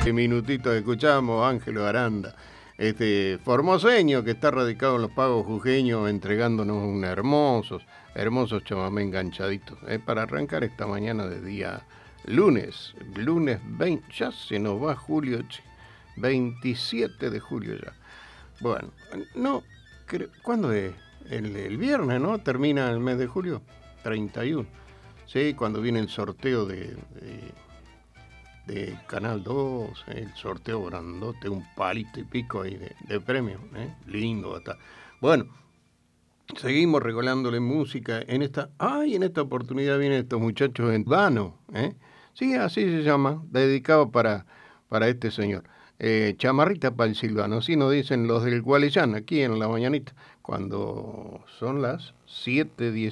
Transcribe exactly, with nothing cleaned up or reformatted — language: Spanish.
Minutito escuchamos Ángelo Aranda, este formoseño que está radicado en los Pagos Jujeños, entregándonos un hermosos, hermosos chamamé enganchaditos, eh, para arrancar esta mañana de día lunes, lunes veinte, ya se nos va julio, che, veintisiete de julio ya. Bueno, no, ¿cuándo es? El, el viernes, ¿no? Termina el mes de julio, treinta y uno. Sí, cuando viene el sorteo de... de de Canal dos, el sorteo grandote, un palito y pico ahí de, de premio, ¿eh? Lindo hasta. Bueno, seguimos regalándole música en esta, ay, en esta oportunidad vienen estos muchachos en vano, ¿eh? Sí, así se llama, dedicado para, para este señor. Eh, chamarrita para el silvano, así nos dicen los del Gualeyán, aquí en la mañanita, cuando son las siete diez.